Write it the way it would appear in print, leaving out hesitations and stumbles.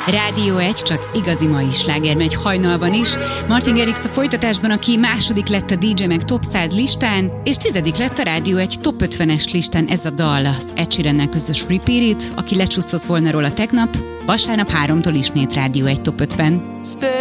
Rádió 1, csak igazi mai sláger megy hajnalban is. Martin Garrix a folytatásban, aki második lett a DJ Mag Top 100 listán, és 10. lett a Rádió 1 Top 50-es listán ez a dal, az Ed Sheerannel közös Repeat It, aki lecsúszott volna róla tegnap, vasárnap 3-tól ismét Rádió 1 Top 50.